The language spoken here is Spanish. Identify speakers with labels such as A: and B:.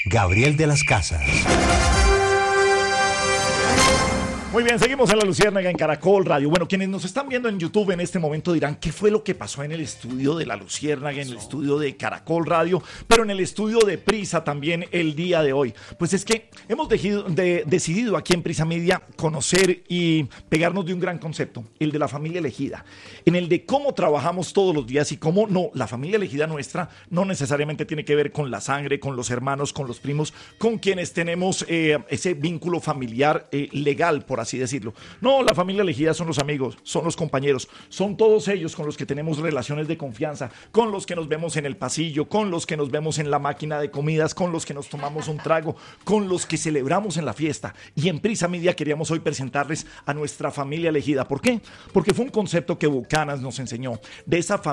A: Gabriel de las Casas.
B: Muy bien, seguimos en La Luciérnaga en Caracol Radio. Bueno, quienes nos están viendo en YouTube en este momento dirán qué fue lo que pasó en el estudio de La Luciérnaga, en el estudio de Caracol Radio, pero en el estudio de Prisa también el día de hoy. Pues es que hemos decidido aquí en Prisa Media conocer y pegarnos de un gran concepto, el de la familia elegida, en el de cómo trabajamos todos los días y cómo no, la familia elegida nuestra no necesariamente tiene que ver con la sangre, con los hermanos, con los primos, con quienes tenemos ese vínculo familiar legal, por así decirlo. No, la familia elegida son los amigos, son los compañeros, son todos ellos con los que tenemos relaciones de confianza, con los que nos vemos en el pasillo, con los que nos vemos en la máquina de comidas, con los que nos tomamos un trago, con los que celebramos en la fiesta. Y en Prisa Media queríamos hoy presentarles a nuestra familia elegida. ¿Por qué? Porque fue un concepto que Bucanas nos enseñó, de esa familia